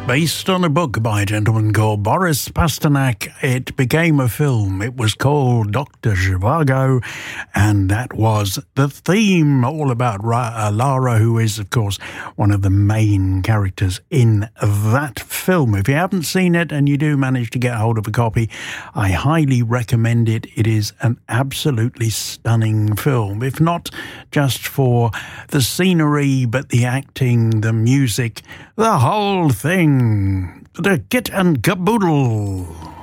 based on a book by a gentleman called Boris Pasternak. It became a film. It was called Dr. Zhivago, and that was the theme, all about Lara, who is, of course, one of the main characters in that film. If you haven't seen it and you do manage to get hold of a copy, I highly recommend it. It is an absolutely stunning film, if not just for the scenery, but the acting, the music, the whole thing, the kit and caboodle.